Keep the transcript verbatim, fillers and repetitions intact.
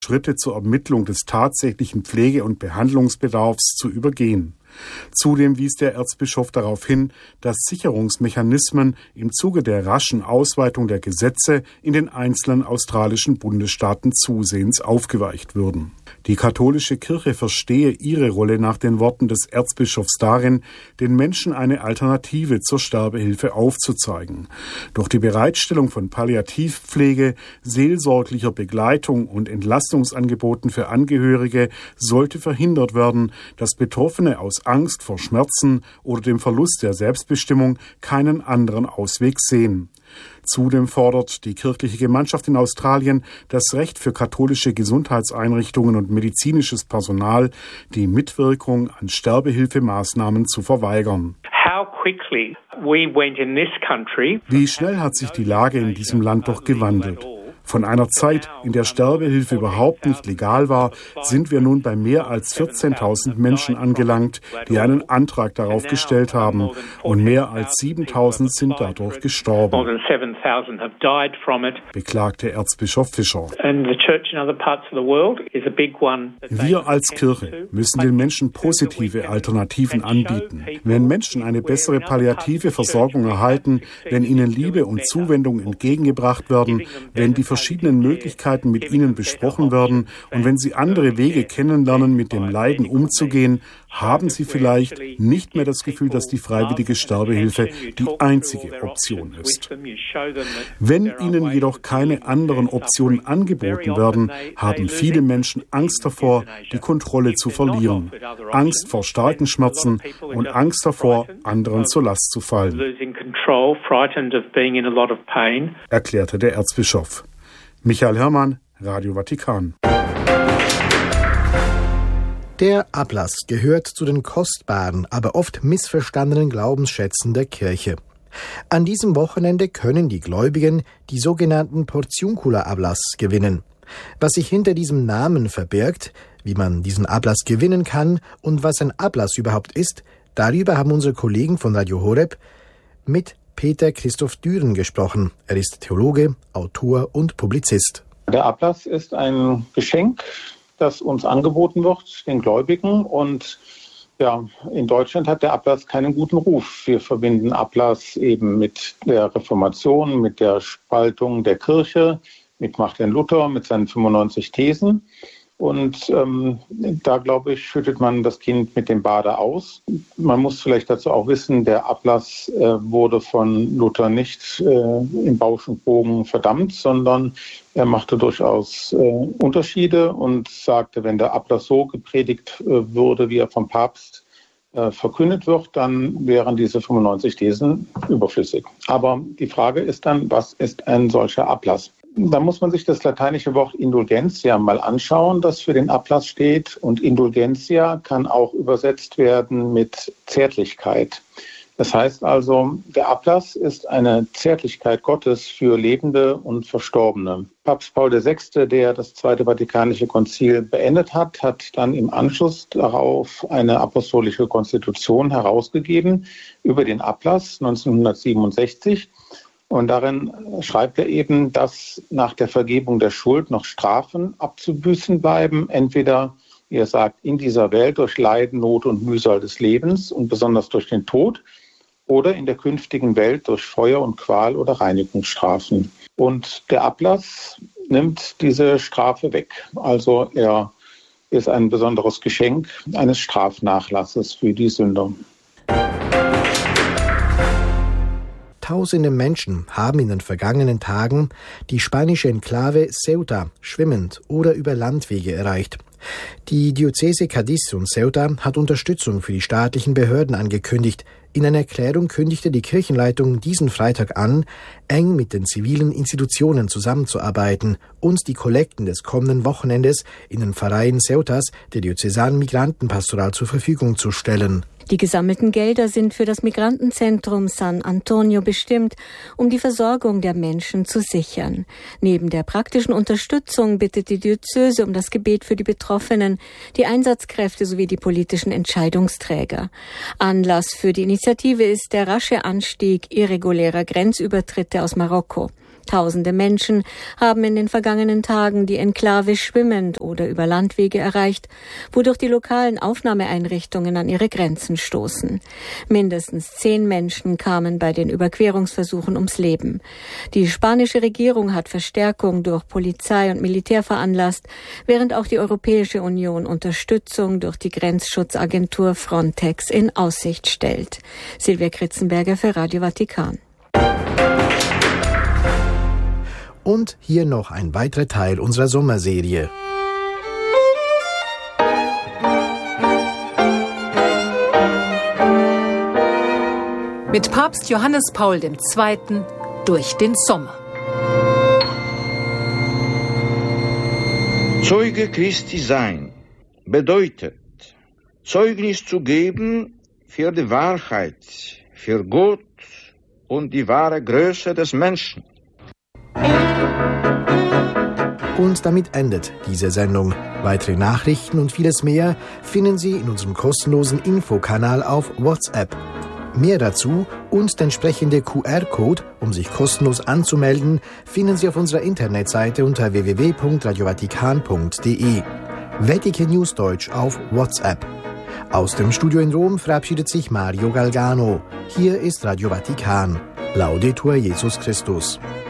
Schritte zur Ermittlung des tatsächlichen Pflege- und Behandlungsbedarfs zu übergehen. Zudem wies der Erzbischof darauf hin, dass Sicherungsmechanismen im Zuge der raschen Ausweitung der Gesetze in den einzelnen australischen Bundesstaaten zusehends aufgeweicht würden. Die katholische Kirche verstehe ihre Rolle nach den Worten des Erzbischofs darin, den Menschen eine Alternative zur Sterbehilfe aufzuzeigen. Durch die Bereitstellung von Palliativpflege, seelsorglicher Begleitung und Entlastungsangeboten für Angehörige sollte verhindert werden, dass Betroffene aus Angst vor Schmerzen oder dem Verlust der Selbstbestimmung keinen anderen Ausweg sehen. Zudem fordert die kirchliche Gemeinschaft in Australien das Recht für katholische Gesundheitseinrichtungen und medizinisches Personal, die Mitwirkung an Sterbehilfemaßnahmen zu verweigern. Wie schnell hat sich die Lage in diesem Land doch gewandelt? Von einer Zeit, in der Sterbehilfe überhaupt nicht legal war, sind wir nun bei mehr als vierzehntausend Menschen angelangt, die einen Antrag darauf gestellt haben. Und mehr als siebentausend sind dadurch gestorben, beklagte Erzbischof Fischer. Wir als Kirche müssen den Menschen positive Alternativen anbieten. Wenn Menschen eine bessere palliative Versorgung erhalten, wenn ihnen Liebe und Zuwendung entgegengebracht werden, wenn die verschiedenen Möglichkeiten mit ihnen besprochen werden und wenn sie andere Wege kennenlernen, mit dem Leiden umzugehen, haben sie vielleicht nicht mehr das Gefühl, dass die freiwillige Sterbehilfe die einzige Option ist. Wenn ihnen jedoch keine anderen Optionen angeboten werden, haben viele Menschen Angst davor, die Kontrolle zu verlieren, Angst vor starken Schmerzen und Angst davor, anderen zur Last zu fallen, erklärte der Erzbischof. Michael Herrmann, Radio Vatikan. Der Ablass gehört zu den kostbaren, aber oft missverstandenen Glaubensschätzen der Kirche. An diesem Wochenende können die Gläubigen die sogenannten Portiuncula-Ablass gewinnen. Was sich hinter diesem Namen verbirgt, wie man diesen Ablass gewinnen kann und was ein Ablass überhaupt ist, darüber haben unsere Kollegen von Radio Horeb mit Peter Christoph Düren gesprochen. Er ist Theologe, Autor und Publizist. Der Ablass ist ein Geschenk, das uns angeboten wird, den Gläubigen. Und ja, in Deutschland hat der Ablass keinen guten Ruf. Wir verbinden Ablass eben mit der Reformation, mit der Spaltung der Kirche, mit Martin Luther, mit seinen fünfundneunzig Thesen. Und ähm, da, glaube ich, schüttet man das Kind mit dem Bade aus. Man muss vielleicht dazu auch wissen, der Ablass äh, wurde von Luther nicht äh, im Bausch und Bogen verdammt, sondern er machte durchaus äh, Unterschiede und sagte, wenn der Ablass so gepredigt äh, würde, wie er vom Papst äh, verkündet wird, dann wären diese fünfundneunzig Thesen überflüssig. Aber die Frage ist dann, was ist ein solcher Ablass? Da muss man sich das lateinische Wort Indulgentia mal anschauen, das für den Ablass steht. Und Indulgentia kann auch übersetzt werden mit Zärtlichkeit. Das heißt also, der Ablass ist eine Zärtlichkeit Gottes für Lebende und Verstorbene. Papst Paul der Sechste, der das Zweite Vatikanische Konzil beendet hat, hat dann im Anschluss darauf eine apostolische Konstitution herausgegeben über den Ablass neunzehnhundertsiebenundsechzig. Und darin schreibt er eben, dass nach der Vergebung der Schuld noch Strafen abzubüßen bleiben, entweder, wie er sagt, in dieser Welt durch Leiden, Not und Mühsal des Lebens und besonders durch den Tod oder in der künftigen Welt durch Feuer und Qual oder Reinigungsstrafen. Und der Ablass nimmt diese Strafe weg. Also er ist ein besonderes Geschenk eines Strafnachlasses für die Sünder. Tausende Menschen haben in den vergangenen Tagen die spanische Enklave Ceuta schwimmend oder über Landwege erreicht. Die Diözese Cádiz und Ceuta hat Unterstützung für die staatlichen Behörden angekündigt. In einer Erklärung kündigte die Kirchenleitung diesen Freitag an, eng mit den zivilen Institutionen zusammenzuarbeiten und die Kollekten des kommenden Wochenendes in den Pfarreien Ceutas der diözesanen Migrantenpastoral zur Verfügung zu stellen. Die gesammelten Gelder sind für das Migrantenzentrum San Antonio bestimmt, um die Versorgung der Menschen zu sichern. Neben der praktischen Unterstützung bittet die Diözese um das Gebet für die Betroffenen, die Einsatzkräfte sowie die politischen Entscheidungsträger. Anlass für die Initiative ist der rasche Anstieg irregulärer Grenzübertritte aus Marokko. Tausende Menschen haben in den vergangenen Tagen die Enklave schwimmend oder über Landwege erreicht, wodurch die lokalen Aufnahmeeinrichtungen an ihre Grenzen stoßen. Mindestens zehn Menschen kamen bei den Überquerungsversuchen ums Leben. Die spanische Regierung hat Verstärkung durch Polizei und Militär veranlasst, während auch die Europäische Union Unterstützung durch die Grenzschutzagentur Frontex in Aussicht stellt. Silvia Kritzenberger für Radio Vatikan. Und hier noch ein weiterer Teil unserer Sommerserie. Mit Papst Johannes Paul der Zweite. durch den Sommer. Zeuge Christi sein bedeutet, Zeugnis zu geben für die Wahrheit, für Gott und die wahre Größe des Menschen. Und damit endet diese Sendung. Weitere Nachrichten und vieles mehr finden Sie in unserem kostenlosen Infokanal auf WhatsApp. Mehr dazu und der entsprechende Q R-Code, um sich kostenlos anzumelden, finden Sie auf unserer Internetseite unter w w w punkt radio vatikan punkt d e. Vatikan News Deutsch auf WhatsApp. Aus dem Studio in Rom verabschiedet sich Mario Galgano. Hier ist Radio Vatikan. Laudetur Jesus Christus.